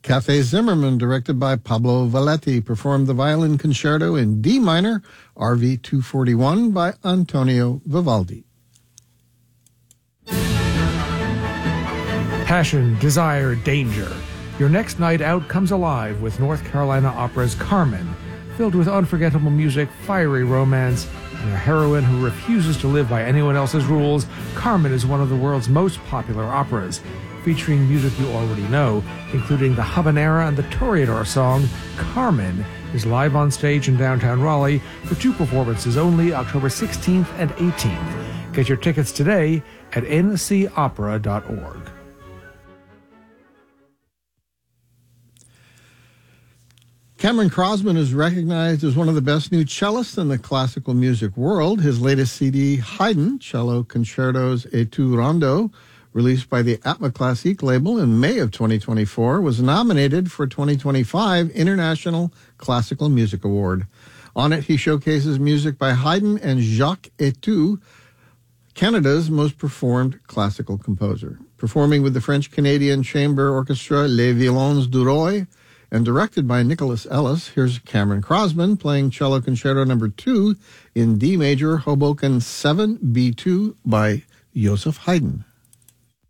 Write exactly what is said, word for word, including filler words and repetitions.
Café Zimmermann, directed by Pablo Valletti, performed the Violin Concerto in D minor, R V two forty-one, by Antonio Vivaldi. Passion, desire, danger. Your next night out comes alive with North Carolina Opera's Carmen, filled with unforgettable music, fiery romance, and a heroine who refuses to live by anyone else's rules. Carmen is one of the world's most popular operas, featuring music you already know, including the Habanera and the Toreador song. Carmen is live on stage in downtown Raleigh for two performances only, October sixteenth and eighteenth. Get your tickets today at n c opera dot org. Cameron Crosman is recognized as one of the best new cellists in the classical music world. His latest C D, Haydn, Cello Concertos et tout rondo, released by the Atma Classique label in May of twenty twenty-four, was nominated for twenty twenty-five International Classical Music Award. On it, he showcases music by Haydn and Jacques Etou, Canada's most performed classical composer. Performing with the French-Canadian Chamber Orchestra Les Violons du Roi, and directed by Nicholas Ellis, here's Cameron Crosman playing Cello Concerto number two in D major, Hoboken seven B two by Joseph Haydn.